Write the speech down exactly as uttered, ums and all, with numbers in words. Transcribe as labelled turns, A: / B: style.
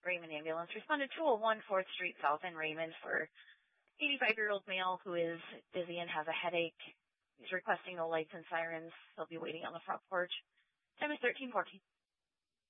A: Raymond Ambulance. Responded two oh one fourth Street South in Raymond for eighty-five-year-old male who is dizzy and has a headache. He's requesting no lights and sirens. He'll be waiting on the front porch. Time is thirteen fourteen.